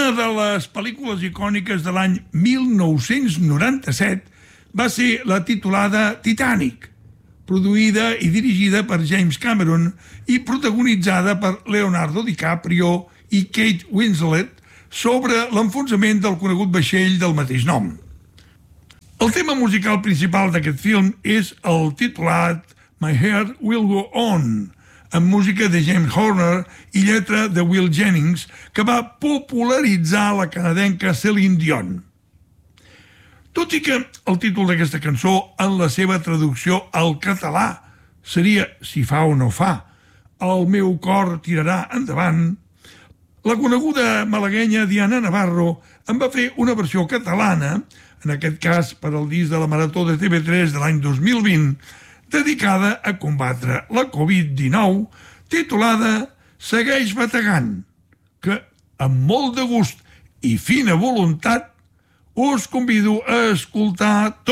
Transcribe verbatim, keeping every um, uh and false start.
Una de les pel·lícules icòniques de l'any mil nou-cents noranta-set va ser la titulada Titanic, produïda i dirigida per James Cameron i protagonitzada per Leonardo DiCaprio i Kate Winslet sobre l'enfonsament del conegut vaixell del mateix nom. El tema musical principal d'aquest film és el titulat My Heart Will Go On, amb música de James Horner i lletra de Will Jennings, que va popularitzar la canadenca Celine Dion. Tot i que el títol d'aquesta cançó, en la seva traducció al català, seria Si fa o no fa, El meu cor tirarà endavant, la coneguda malaguenya Diana Navarro en va fer una versió catalana, en aquest cas per al disc de la Marató de T V tres de l'any dos mil vint, dedicada a combatre la covid dinou, titulada Segueix bategant, que, amb molt de gust i fina voluntat, us convido a escoltar tot